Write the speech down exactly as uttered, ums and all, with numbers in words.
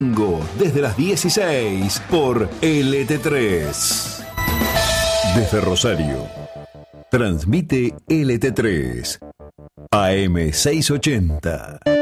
Desde las dieciséis por L T tres. Desde Rosario, transmite L T tres, A M seiscientos ochenta.